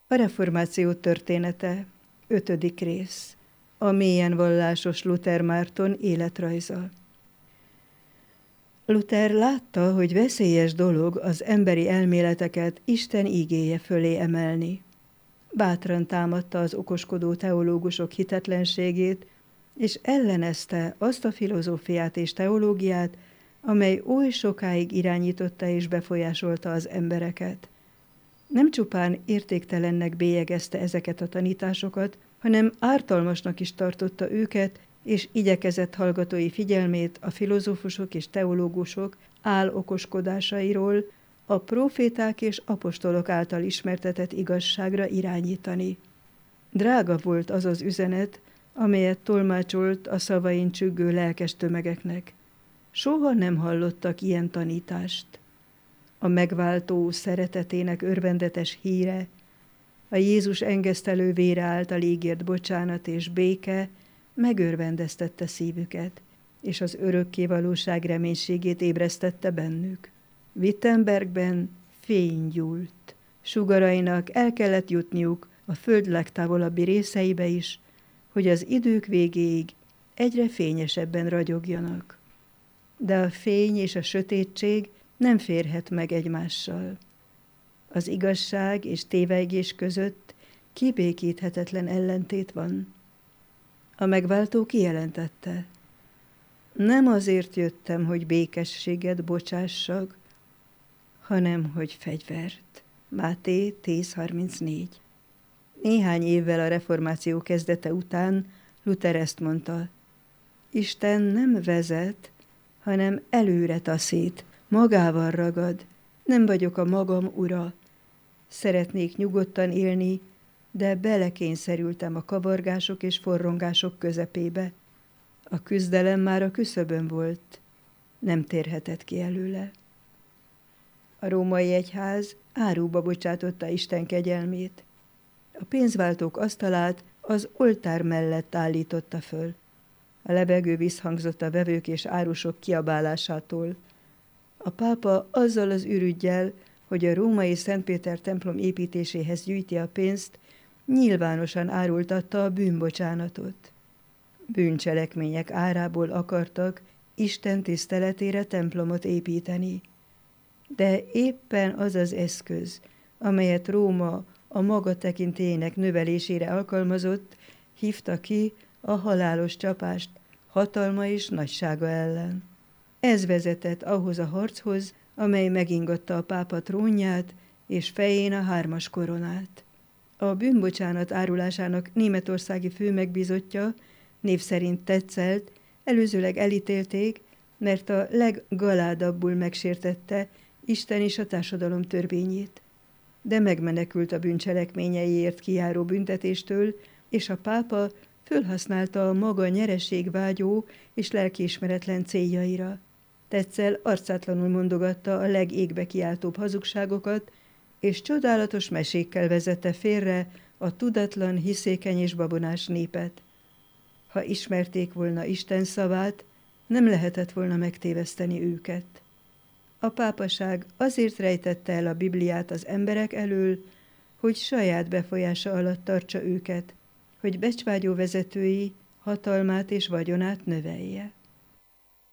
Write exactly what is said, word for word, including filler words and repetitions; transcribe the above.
A reformáció története, ötödik rész. A mélyen vallásos Luther Márton életrajza. Luther látta, hogy veszélyes dolog az emberi elméleteket Isten ígéje fölé emelni. Bátran támadta az okoskodó teológusok hitetlenségét, és ellenezte azt a filozófiát és teológiát, amely oly sokáig irányította és befolyásolta az embereket. Nem csupán értéktelennek bélyegezte ezeket a tanításokat, hanem ártalmasnak is tartotta őket, és igyekezett hallgatói figyelmét a filozófusok és teológusok álokoskodásairól, a próféták és apostolok által ismertetett igazságra irányítani. Drága volt az az üzenet, amelyet tolmácsolt a szavain csüggő lelkes tömegeknek. Soha nem hallottak ilyen tanítást. A megváltó szeretetének örvendetes híre, a Jézus engesztelő vére által ígért bocsánat és béke megörvendeztette szívüket, és az örökké valóság reménységét ébresztette bennük. Wittenbergben fény gyúlt. Sugarainak el kellett jutniuk a föld legtávolabbi részeibe is, hogy az idők végéig egyre fényesebben ragyogjanak. De a fény és a sötétség nem férhet meg egymással. Az igazság és tévegés között kibékíthetetlen ellentét van. A megváltó kijelentette: nem azért jöttem, hogy békességet bocsássak, hanem hogy fegyvert. Máté tíz harmincnégy. Néhány évvel a reformáció kezdete után Luther ezt mondta: Isten nem vezet, hanem előre taszít, magával ragad, nem vagyok a magam ura. Szeretnék nyugodtan élni, de belekényszerültem a kavargások és forrongások közepébe. A küzdelem már a küszöbön volt, nem térhetett ki előle. A római egyház áruba bocsátotta Isten kegyelmét. A pénzváltók asztalát az oltár mellett állította föl. A levegő visszhangzott a vevők és árusok kiabálásától. A pápa azzal az ürüggyel, hogy a római Szentpéter templom építéséhez gyűjti a pénzt, nyilvánosan árultatta a bűnbocsánatot. Bűncselekmények árából akartak Isten tiszteletére templomot építeni. De éppen az az eszköz, amelyet Róma a maga tekintélyének növelésére alkalmazott, hívta ki a halálos csapást hatalma és nagysága ellen. Ez vezetett ahhoz a harchoz, amely megingatta a pápa trónját és fején a hármas koronát. A bűnbocsánat árulásának németországi főmegbízottja, név szerint Tetzelt, előzőleg elítélték, mert a leggaládabbul megsértette Isten és a társadalom törvényét. De megmenekült a bűncselekményeiért kijáró büntetéstől, és a pápa fölhasználta a maga nyereségvágyó és lelkiismeretlen céljaira. Tetzel arcátlanul mondogatta a legégbe kiáltóbb hazugságokat, és csodálatos mesékkel vezette félre a tudatlan, hiszékeny és babonás népet. Ha ismerték volna Isten szavát, nem lehetett volna megtéveszteni őket. A pápaság azért rejtette el a Bibliát az emberek elől, hogy saját befolyása alatt tartsa őket, hogy becsvágyó vezetői hatalmát és vagyonát növelje.